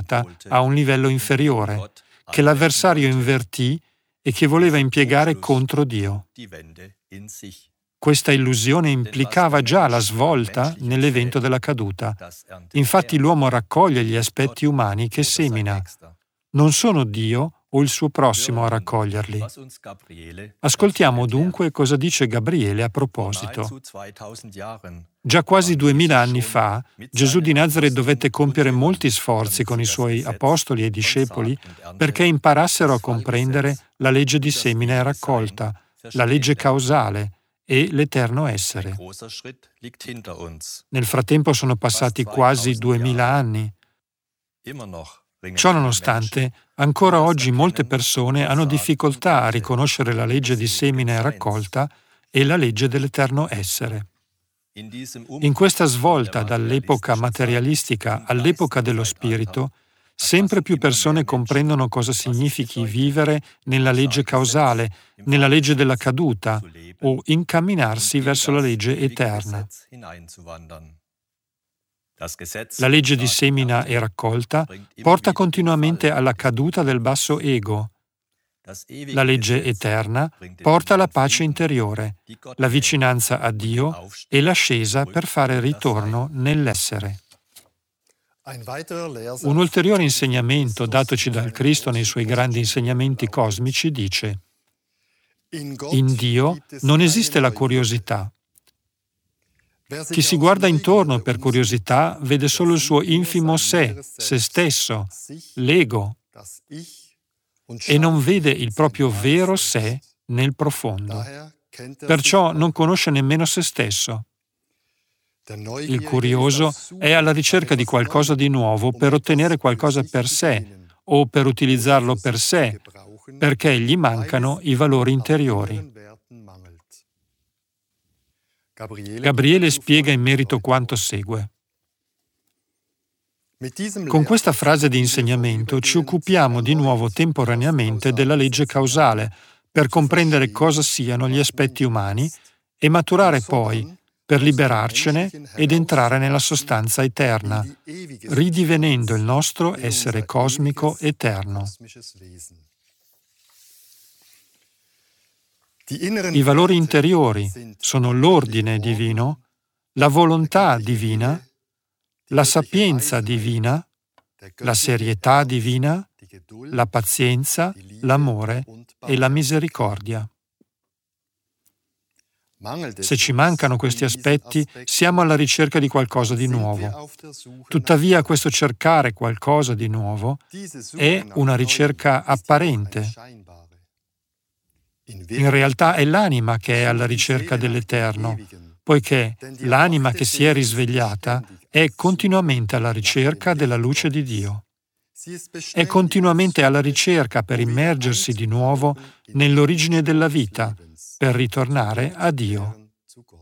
porta a un livello inferiore, che l'avversario invertì e che voleva impiegare contro Dio. Questa illusione implicava già la svolta nell'evento della caduta. Infatti l'uomo raccoglie gli aspetti umani che semina. Non sono Dio o il suo prossimo a raccoglierli. Ascoltiamo dunque cosa dice Gabriele a proposito. Già quasi 2000 anni fa, Gesù di Nazaret dovette compiere molti sforzi con i suoi apostoli e discepoli perché imparassero a comprendere la legge di semina e raccolta, la legge causale e l'eterno essere. Nel frattempo sono passati quasi 2000 anni. Ciò nonostante, ancora oggi molte persone hanno difficoltà a riconoscere la legge di semina e raccolta e la legge dell'eterno essere. In questa svolta dall'epoca materialistica all'epoca dello spirito, sempre più persone comprendono cosa significhi vivere nella legge causale, nella legge della caduta o incamminarsi verso la legge eterna. La legge di semina e raccolta porta continuamente alla caduta del basso ego. La legge eterna porta alla pace interiore, la vicinanza a Dio e l'ascesa per fare ritorno nell'essere. Un ulteriore insegnamento datoci dal Cristo nei suoi grandi insegnamenti cosmici dice: in Dio non esiste la curiosità. Chi si guarda intorno per curiosità vede solo il suo infimo sé, se stesso, l'ego, e non vede il proprio vero sé nel profondo. Perciò non conosce nemmeno se stesso. Il curioso è alla ricerca di qualcosa di nuovo per ottenere qualcosa per sé o per utilizzarlo per sé, perché gli mancano i valori interiori. Gabriele spiega in merito quanto segue. Con questa frase di insegnamento ci occupiamo di nuovo temporaneamente della legge causale per comprendere cosa siano gli aspetti umani e maturare poi per liberarcene ed entrare nella sostanza eterna, ridivenendo il nostro essere cosmico eterno. I valori interiori sono l'ordine divino, la volontà divina, la sapienza divina, la serietà divina, la pazienza, l'amore e la misericordia. Se ci mancano questi aspetti, siamo alla ricerca di qualcosa di nuovo. Tuttavia, questo cercare qualcosa di nuovo è una ricerca apparente. In realtà è l'anima che è alla ricerca dell'eterno, poiché l'anima che si è risvegliata è continuamente alla ricerca della luce di Dio. È continuamente alla ricerca per immergersi di nuovo nell'origine della vita, per ritornare a Dio.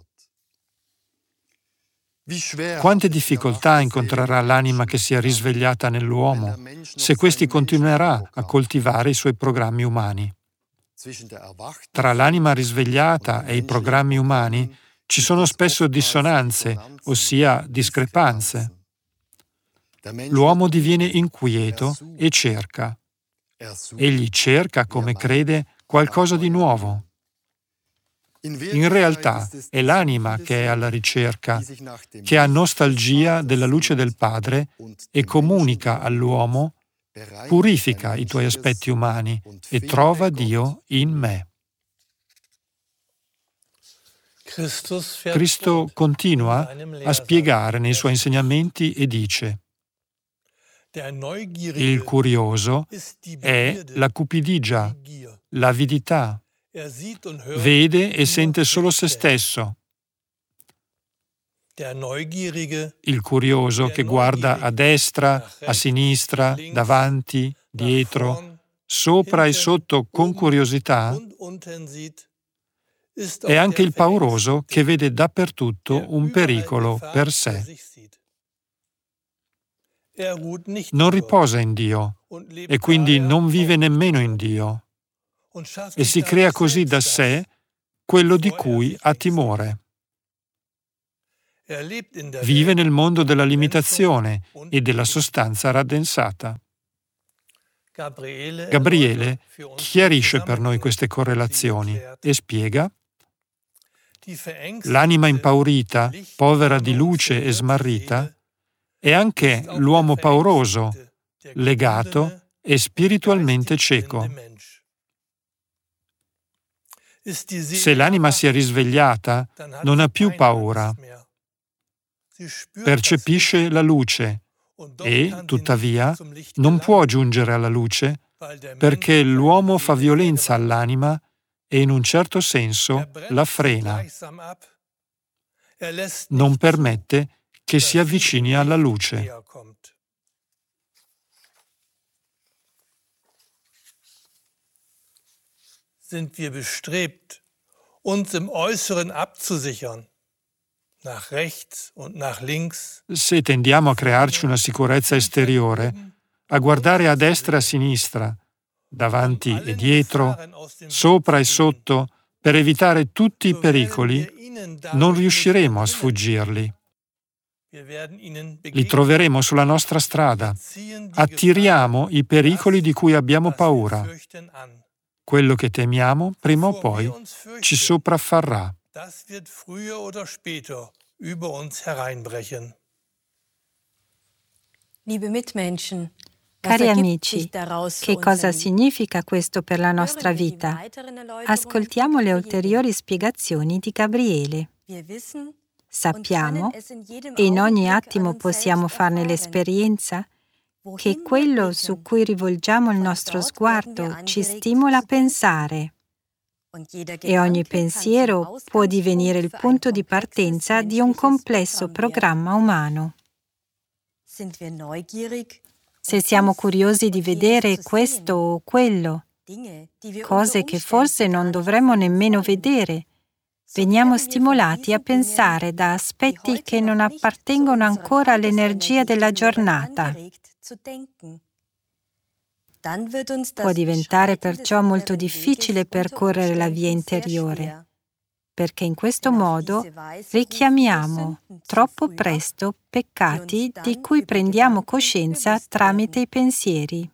Quante difficoltà incontrerà l'anima che si è risvegliata nell'uomo se questi continuerà a coltivare i suoi programmi umani. Tra l'anima risvegliata e i programmi umani ci sono spesso dissonanze, ossia discrepanze. L'uomo diviene inquieto e cerca. Egli cerca, come crede, qualcosa di nuovo. In realtà è l'anima che è alla ricerca, che ha nostalgia della luce del Padre e comunica all'uomo: purifica i tuoi aspetti umani e trova Dio in me. Cristo continua a spiegare nei suoi insegnamenti e dice: il curioso è la cupidigia, l'avidità. Vede e sente solo se stesso. Il curioso che guarda a destra, a sinistra, davanti, dietro, sopra e sotto con curiosità, è anche il pauroso che vede dappertutto un pericolo per sé. Non riposa in Dio e quindi non vive nemmeno in Dio e si crea così da sé quello di cui ha timore. Vive nel mondo della limitazione e della sostanza raddensata. Gabriele chiarisce per noi queste correlazioni e spiega: l'anima impaurita, povera di luce e smarrita, è anche l'uomo pauroso, legato e spiritualmente cieco. Se l'anima si è risvegliata, non ha più paura. Percepisce la luce e, tuttavia, non può giungere alla luce perché l'uomo fa violenza all'anima e in un certo senso la frena. Non permette che si avvicini alla luce. Sind wir bestrebt, uns im Äußeren abzusichern, nach rechts und nach links. Se tendiamo a crearci una sicurezza esteriore, a guardare a destra e a sinistra, davanti e dietro, sopra e sotto, per evitare tutti i pericoli, non riusciremo a sfuggirli. Li troveremo sulla nostra strada. Attiriamo i pericoli di cui abbiamo paura. Quello che temiamo, prima o poi, ci sopraffarrà. Cari amici, che cosa significa questo per la nostra vita? Ascoltiamo le ulteriori spiegazioni di Gabriele. Sappiamo, e in ogni attimo possiamo farne l'esperienza, che quello su cui rivolgiamo il nostro sguardo ci stimola a pensare e ogni pensiero può divenire il punto di partenza di un complesso programma umano. Se siamo curiosi di vedere questo o quello, cose che forse non dovremmo nemmeno vedere, veniamo stimolati a pensare da aspetti che non appartengono ancora all'energia della giornata. Può diventare perciò molto difficile percorrere la via interiore, perché in questo modo richiamiamo troppo presto peccati di cui prendiamo coscienza tramite i pensieri.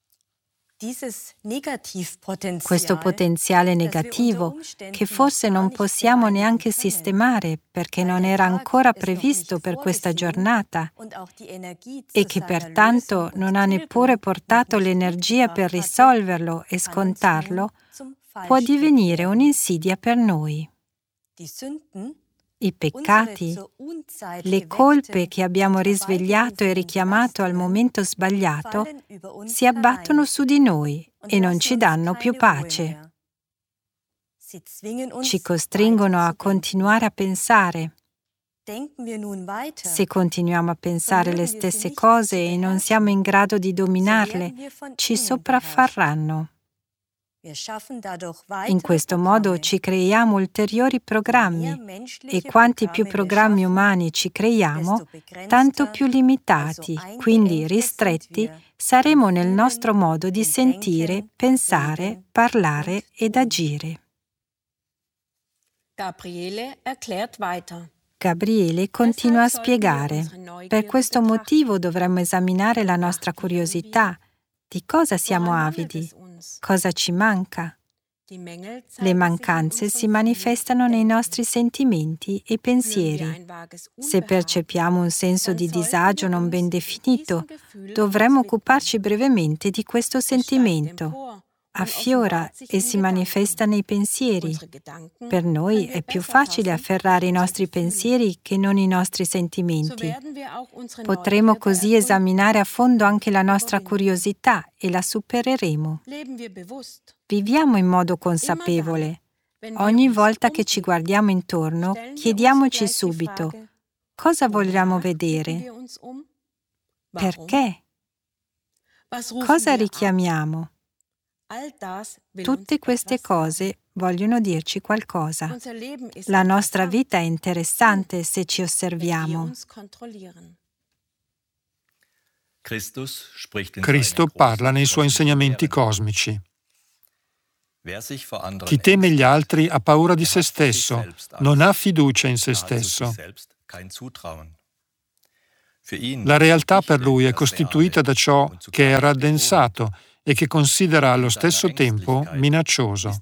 Questo potenziale negativo, che forse non possiamo neanche sistemare perché non era ancora previsto per questa giornata e che pertanto non ha neppure portato l'energia per risolverlo e scontarlo, può divenire un'insidia per noi. I peccati, le colpe che abbiamo risvegliato e richiamato al momento sbagliato, si abbattono su di noi e non ci danno più pace. Ci costringono a continuare a pensare. Se continuiamo a pensare le stesse cose e non siamo in grado di dominarle, ci sopraffarranno. In questo modo ci creiamo ulteriori programmi e quanti più programmi umani ci creiamo, tanto più limitati, quindi ristretti, saremo nel nostro modo di sentire, pensare, parlare ed agire. Gabriele continua a spiegare: per questo motivo dovremmo esaminare la nostra curiosità. Di cosa siamo avidi? Cosa ci manca? Le mancanze si manifestano nei nostri sentimenti e pensieri. Se percepiamo un senso di disagio non ben definito, dovremmo occuparci brevemente di questo sentimento. Affiora e si manifesta nei pensieri. Per noi è più facile afferrare i nostri pensieri che non i nostri sentimenti. Potremo così esaminare a fondo anche la nostra curiosità e la supereremo. Viviamo in modo consapevole. Ogni volta che ci guardiamo intorno, chiediamoci subito: cosa vogliamo vedere? Perché? Cosa richiamiamo? Tutte queste cose vogliono dirci qualcosa. La nostra vita è interessante se ci osserviamo. Cristo parla nei suoi insegnamenti cosmici. Chi teme gli altri ha paura di se stesso, non ha fiducia in se stesso. La realtà per lui è costituita da ciò che è raddensato e che considera allo stesso tempo minaccioso.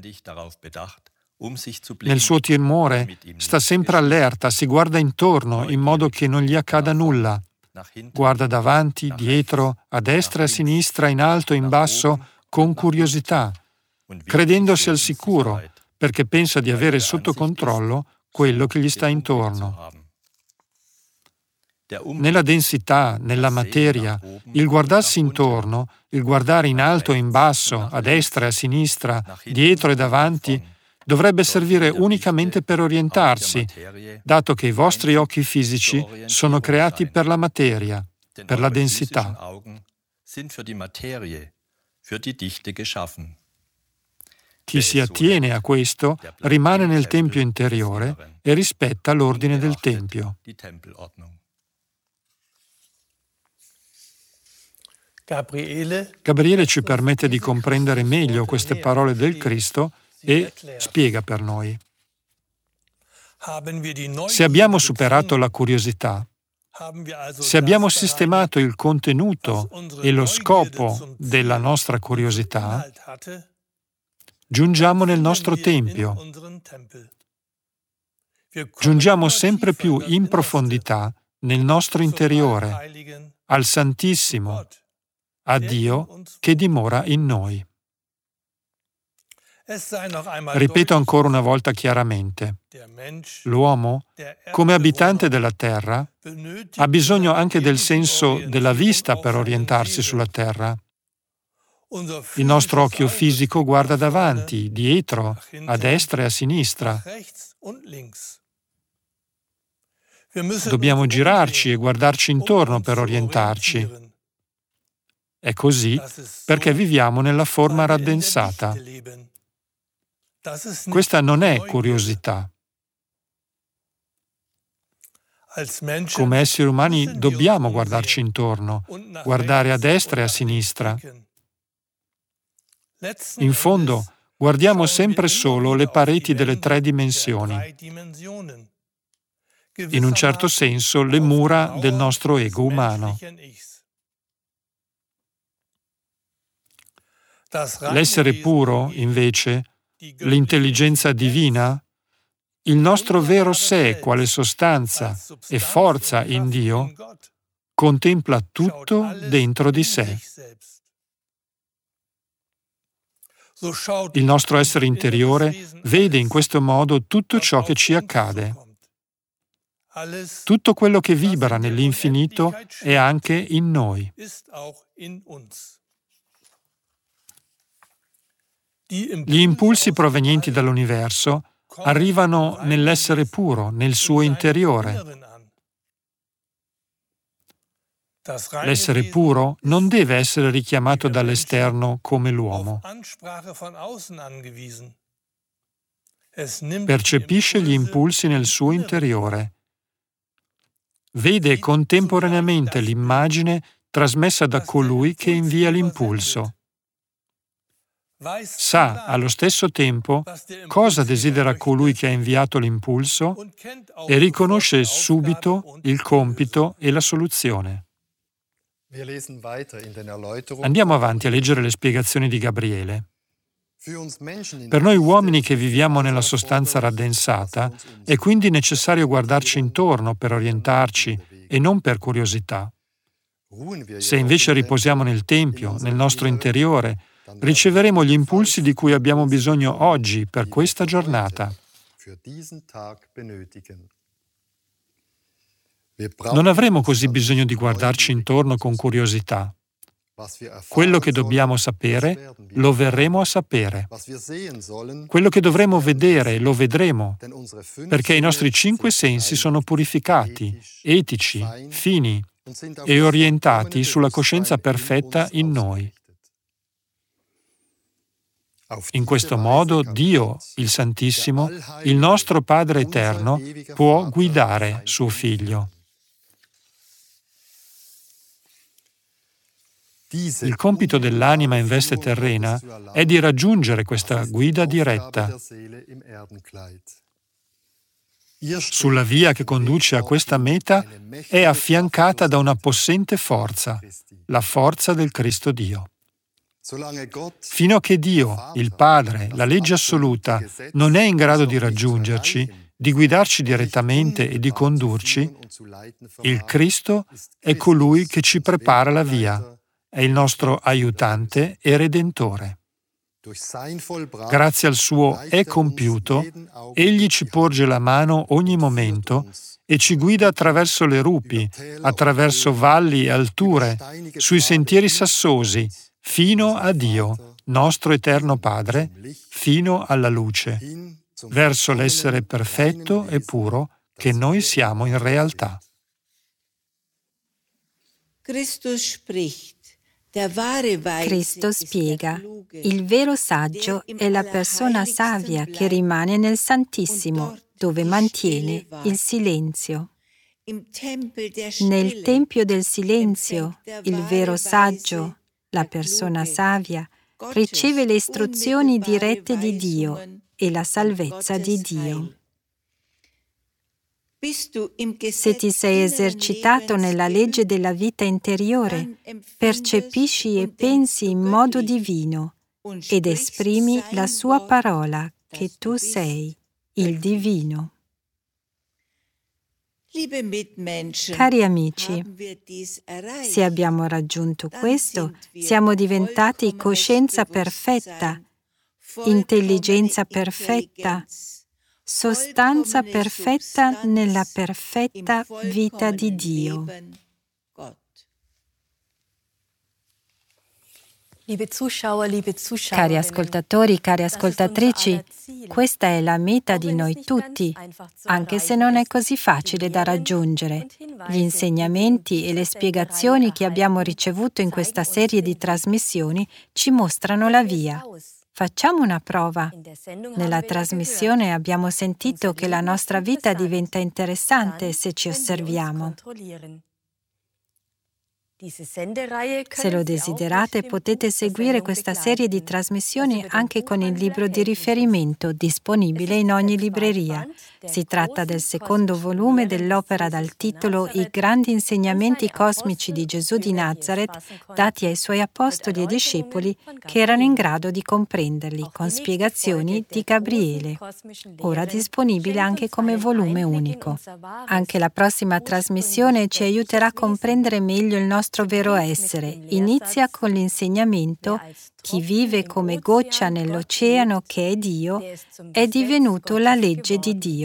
Nel suo timore sta sempre allerta, si guarda intorno in modo che non gli accada nulla. Guarda davanti, dietro, a destra e a sinistra, in alto e in basso, con curiosità, credendosi al sicuro, perché pensa di avere sotto controllo quello che gli sta intorno. Nella densità, nella materia, il guardarsi intorno, il guardare in alto e in basso, a destra e a sinistra, dietro e davanti, dovrebbe servire unicamente per orientarsi, dato che i vostri occhi fisici sono creati per la materia, per la densità. Chi si attiene a questo rimane nel tempio interiore e rispetta l'ordine del tempio. Gabriele ci permette di comprendere meglio queste parole del Cristo e spiega per noi. Se abbiamo superato la curiosità, se abbiamo sistemato il contenuto e lo scopo della nostra curiosità, giungiamo nel nostro tempio. Giungiamo sempre più in profondità nel nostro interiore, al Santissimo, a Dio che dimora in noi. Ripeto ancora una volta chiaramente, l'uomo, come abitante della terra, ha bisogno anche del senso della vista per orientarsi sulla terra. Il nostro occhio fisico guarda davanti, dietro, a destra e a sinistra. Dobbiamo girarci e guardarci intorno per orientarci. È così perché viviamo nella forma raddensata. Questa non è curiosità. Come esseri umani dobbiamo guardarci intorno, guardare a destra e a sinistra. In fondo, guardiamo sempre solo le pareti delle 3 dimensioni. In un certo senso, le mura del nostro ego umano. L'essere puro, invece, l'intelligenza divina, il nostro vero sé, quale sostanza e forza in Dio, contempla tutto dentro di sé. Il nostro essere interiore vede in questo modo tutto ciò che ci accade. Tutto quello che vibra nell'infinito è anche in noi. Gli impulsi provenienti dall'universo arrivano nell'essere puro, nel suo interiore. L'essere puro non deve essere richiamato dall'esterno come l'uomo. Percepisce gli impulsi nel suo interiore. Vede contemporaneamente l'immagine trasmessa da colui che invia l'impulso. Sa allo stesso tempo cosa desidera colui che ha inviato l'impulso e riconosce subito il compito e la soluzione. Andiamo avanti a leggere le spiegazioni di Gabriele. Per noi uomini che viviamo nella sostanza raddensata è quindi necessario guardarci intorno per orientarci e non per curiosità. Se invece riposiamo nel Tempio, nel nostro interiore, riceveremo gli impulsi di cui abbiamo bisogno oggi per questa giornata. Non avremo così bisogno di guardarci intorno con curiosità. Quello che dobbiamo sapere, lo verremo a sapere. Quello che dovremo vedere, lo vedremo, perché i nostri 5 sensi sono purificati, etici, fini e orientati sulla coscienza perfetta in noi. In questo modo Dio, il Santissimo, il nostro Padre Eterno, può guidare suo Figlio. Il compito dell'anima in veste terrena è di raggiungere questa guida diretta. Sulla via che conduce a questa meta è affiancata da una possente forza, la forza del Cristo Dio. Fino a che Dio, il Padre, la legge assoluta, non è in grado di raggiungerci, di guidarci direttamente e di condurci, il Cristo è colui che ci prepara la via, è il nostro aiutante e redentore. Grazie al suo è compiuto, egli ci porge la mano ogni momento e ci guida attraverso le rupi, attraverso valli e alture, sui sentieri sassosi, fino a Dio, nostro eterno Padre, fino alla luce, verso l'essere perfetto e puro che noi siamo in realtà. Cristo spiega, il vero saggio è la persona savia che rimane nel Santissimo, dove mantiene il silenzio. Nel Tempio del silenzio, il vero saggio, la persona savia, riceve le istruzioni dirette di Dio e la salvezza di Dio. Se ti sei esercitato nella legge della vita interiore, percepisci e pensi in modo divino ed esprimi la sua parola, che tu sei, il divino. Cari amici, se abbiamo raggiunto questo, siamo diventati coscienza perfetta, intelligenza perfetta, sostanza perfetta nella perfetta vita di Dio. Cari ascoltatori, cari ascoltatrici, questa è la meta di noi tutti, anche se non è così facile da raggiungere. Gli insegnamenti e le spiegazioni che abbiamo ricevuto in questa serie di trasmissioni ci mostrano la via. Facciamo una prova. Nella trasmissione abbiamo sentito che la nostra vita diventa interessante se ci osserviamo. Se lo desiderate, potete seguire questa serie di trasmissioni anche con il libro di riferimento disponibile in ogni libreria. Si tratta del secondo volume dell'opera dal titolo I grandi insegnamenti cosmici di Gesù di Nazaret, dati ai suoi apostoli e discepoli che erano in grado di comprenderli, con spiegazioni di Gabriele, ora disponibile anche come volume unico. Anche la prossima trasmissione ci aiuterà a comprendere meglio il nostro vero essere. Inizia con l'insegnamento: chi vive come goccia nell'oceano che è Dio è divenuto la legge di Dio.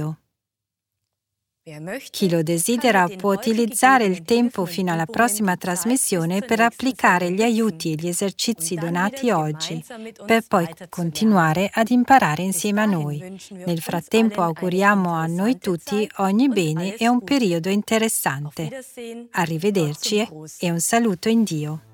Chi lo desidera può utilizzare il tempo fino alla prossima trasmissione per applicare gli aiuti e gli esercizi donati oggi, per poi continuare ad imparare insieme a noi. Nel frattempo auguriamo a noi tutti ogni bene e un periodo interessante. Arrivederci e un saluto in Dio.